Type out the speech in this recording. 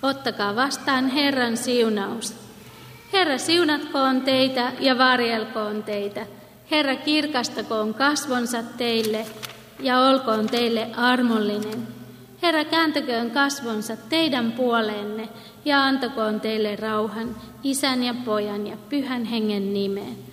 Ottakaa vastaan Herran siunaus. Herra siunatkoon teitä ja varjelkoon teitä. Herra kirkastakoon kasvonsa teille ja olkoon teille armollinen. Herra kääntäköön kasvonsa teidän puoleenne ja antakoon teille rauhan Isän ja Pojan ja Pyhän Hengen nimeen.